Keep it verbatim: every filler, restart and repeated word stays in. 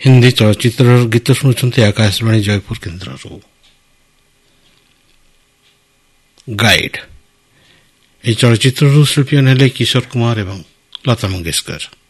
हिंदी चलचित्र गीत शुणुंट आकाशवाणी जयपुर केन्द्र। गाइड ए चलचित्र शिल्पी ने किशोर कुमार एवं लता मंगेशकर।